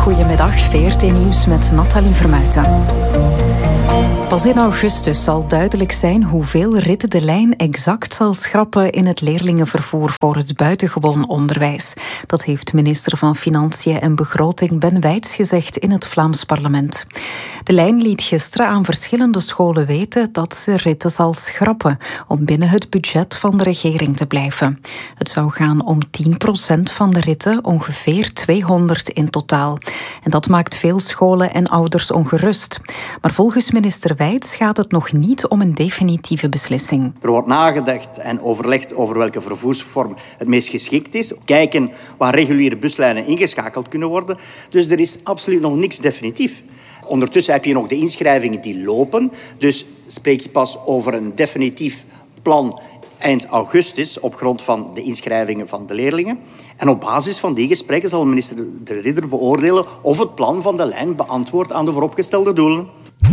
Goedemiddag, VRT Nieuws met Nathalie Vermuijten. Pas in augustus zal duidelijk zijn hoeveel ritten de lijn exact zal schrappen in het leerlingenvervoer voor het buitengewoon onderwijs. Dat heeft minister van Financiën en Begroting Ben Wijts gezegd in het Vlaams parlement. De lijn liet gisteren aan verschillende scholen weten dat ze ritten zal schrappen om binnen het budget van de regering te blijven. Het zou gaan om 10% van de ritten, ongeveer 200 in totaal. En dat maakt veel scholen en ouders ongerust. Maar volgens minister Wijts gaat het nog niet om een definitieve beslissing. Er wordt nagedacht en overlegd over welke vervoersvorm het meest geschikt is. Kijken waar reguliere buslijnen ingeschakeld kunnen worden. Dus er is absoluut nog niks definitief. Ondertussen heb je nog de inschrijvingen die lopen. Dus spreek je pas over een definitief plan eind augustus op grond van de inschrijvingen van de leerlingen. En op basis van die gesprekken zal minister De Ridder beoordelen of het plan van de lijn beantwoordt aan de vooropgestelde doelen.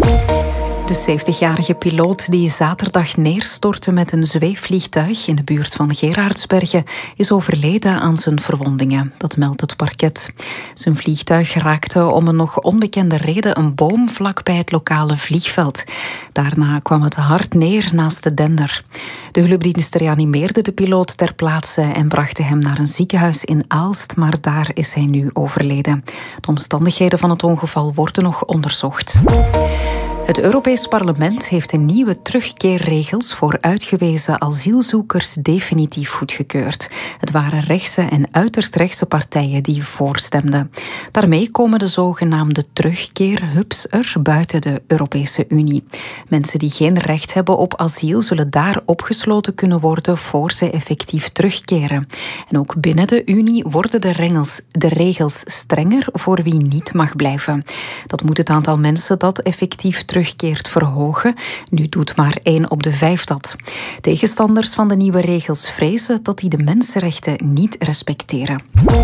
De 70-jarige piloot die zaterdag neerstortte met een zweefvliegtuig in de buurt van Gerardsbergen is overleden aan zijn verwondingen. Dat meldt het parket. Zijn vliegtuig raakte om een nog onbekende reden een boom vlakbij het lokale vliegveld. Daarna kwam het hard neer naast de dender. De hulpdienst reanimeerde de piloot ter plaatse en brachten hem naar een ziekenhuis in Aalst, maar daar is hij nu overleden. De omstandigheden van het ongeval worden nog onderzocht. Het Europees Parlement heeft de nieuwe terugkeerregels voor uitgewezen asielzoekers definitief goedgekeurd. Het waren rechtse en uiterst rechtse partijen die voorstemden. Daarmee komen de zogenaamde terugkeerhubs er buiten de Europese Unie. Mensen die geen recht hebben op asiel zullen daar opgesloten kunnen worden voor ze effectief terugkeren. En ook binnen de Unie worden de regels strenger voor wie niet mag blijven. Dat moet het aantal mensen dat effectief terugkeert verhogen. Nu doet maar 1 op de 5 dat. Tegenstanders van de nieuwe regels vrezen dat die de mensenrechten niet respecteren.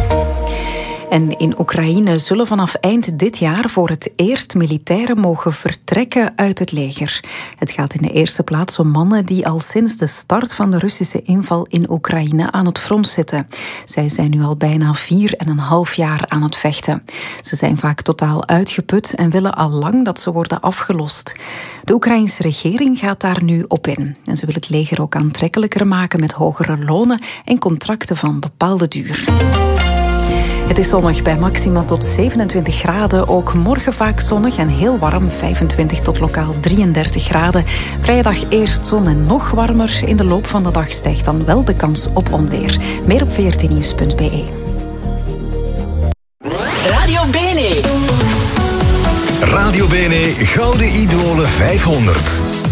En in Oekraïne zullen vanaf eind dit jaar voor het eerst militairen mogen vertrekken uit het leger. Het gaat in de eerste plaats om mannen die al sinds de start van de Russische inval in Oekraïne aan het front zitten. Zij zijn nu al bijna 4,5 jaar aan het vechten. Ze zijn vaak totaal uitgeput en willen al lang dat ze worden afgelost. De Oekraïnse regering gaat daar nu op in. En ze wil het leger ook aantrekkelijker maken met hogere lonen en contracten van bepaalde duur. Het is zonnig bij maxima tot 27 graden. Ook morgen vaak zonnig en heel warm, 25 tot lokaal 33 graden. Vrijdag eerst zon en nog warmer. In de loop van de dag stijgt dan wel de kans op onweer. Meer op vrtnieuws.be. Radio Bene. Radio Bene Gouden Idolen 500.